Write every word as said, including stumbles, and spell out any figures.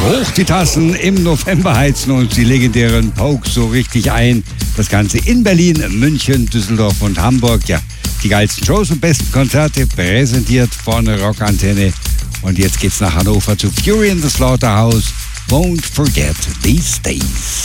Hoch die Tassen, im November heizen uns die legendären Pokes so richtig ein. Das Ganze in Berlin, München, Düsseldorf und Hamburg. Ja, die geilsten Shows und besten Konzerte präsentiert von Rockantenne. Und jetzt geht's nach Hannover zu Fury in the Slaughterhouse. Won't forget these days.